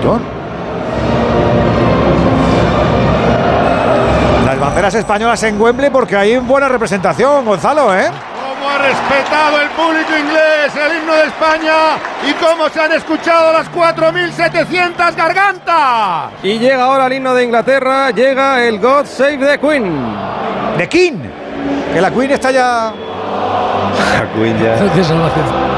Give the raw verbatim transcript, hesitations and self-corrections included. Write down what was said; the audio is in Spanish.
montón. Las banderas españolas en Wembley porque hay buena representación, Gonzalo, ¿eh? Cómo ha respetado el público inglés el himno de España y cómo se han escuchado las cuatro mil setecientas gargantas. Y llega ahora el himno de Inglaterra, llega el God Save the Queen. The King, que la Queen está ya... La Queen ya...